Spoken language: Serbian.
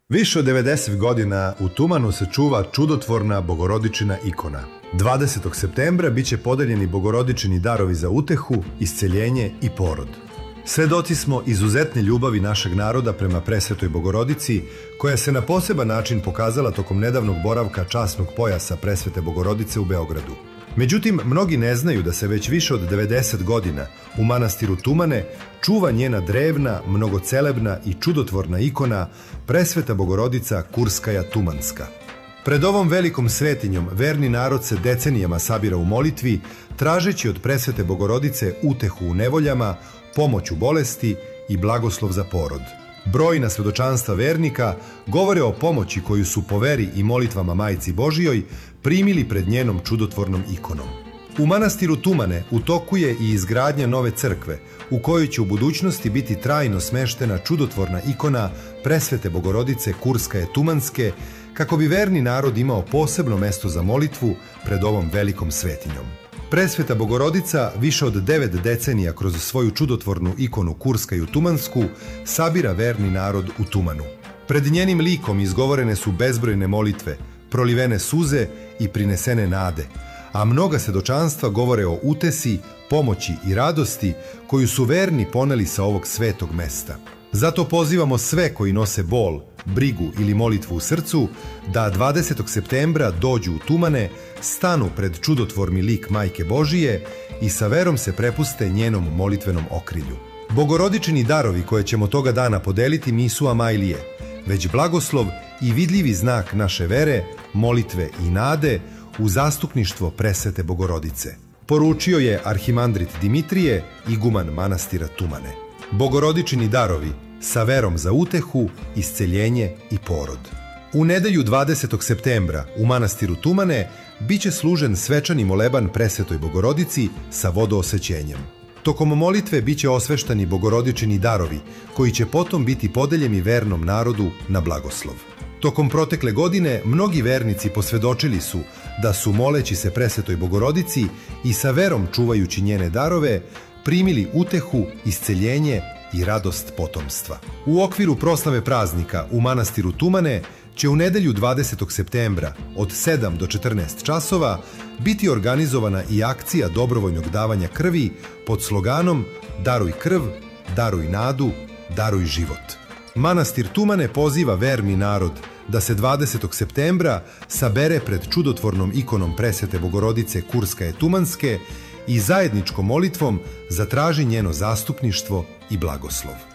Više od 90 godina u Tumanu se čuva čudotvorna Bogorodičina ikona. 20. septembra biće podeljeni Bogorodičini darovi za utehu, isceljenje i porod. Svedoci smo izuzetne ljubavi našeg naroda prema Presvetoj Bogorodici, koja se na poseban način pokazala tokom nedavnog boravka časnog pojasa Presvete Bogorodice u Beogradu. Međutim, mnogi ne znaju da se već više od 90 godina u manastiru Tumane čuva njena drevna, mnogocelebna i čudotvorna ikona Presveta Bogorodica Kurskaja Tumanska. Pred ovom velikom svetinjom verni narod se decenijama sabira u molitvi, tražeći od Presvete Bogorodice utehu u nevoljama, pomoć u bolesti i blagoslov za porod. Brojna svedočanstva vernika govore o pomoći koju su po veri i molitvama Majci Božijoj primili pred njenom čudotvornom ikonom. U manastiru Tumane u toku je i izgradnja nove crkve, u kojoj će u budućnosti biti trajno smeštena čudotvorna ikona Presvete Bogorodice Kurskaje Tumanske, kako bi verni narod imao posebno mesto za molitvu pred ovom velikom svetinjom. Presveta Bogorodica više od 9 decenija kroz svoju čudotvornu ikonu Kurskaju Tumansku sabira verni narod u Tumanu. Pred njenim likom izgovorene su bezbrojne molitve, prolivene suze i prinesene nade, a mnoga svedočanstva govore o utesi, pomoći i radosti koju su verni poneli sa ovog svetog mesta. Zato pozivamo sve koji nose bol, brigu ili molitvu u srcu da 20. septembra dođu u Tumane, stanu pred čudotvorni lik Majke Božije i sa verom se prepuste njenom molitvenom okrilju. Bogorodičini darovi koje ćemo toga dana podeliti nisu amajlije, već blagoslov i vidljivi znak naše vere, molitve i nade u zastupništvo Presvete Bogorodice. Poručio je arhimandrit Dimitrije, iguman manastira Tumane. Bogorodičini darovi sa verom za utehu, isceljenje i porod. U nedelju 20. septembra u manastiru Tumane biće služen svečani moleban Presvetoj Bogorodici sa vodoosvećenjem. Tokom molitve biće osveštani Bogorodičini darovi, koji će potom biti podeljeni vernom narodu na blagoslov. Tokom protekle godine mnogi vernici posvedočili su da su, moleći se Presvetoj Bogorodici i sa verom čuvajući njene darove, primili utehu, isceljenje i radost potomstva. U okviru proslave praznika u manastiru Tumane će u nedelju 20. septembra od 7 do 14 časova biti organizovana i akcija dobrovoljnog davanja krvi pod sloganom Daruj krv, daruj nadu, daruj život. Manastir Tumane poziva verni narod da se 20. septembra sabere pred čudotvornom ikonom Presvete Bogorodice Kurskaje Tumanske i zajedničkom molitvom zatraži njeno zastupništvo i blagoslov.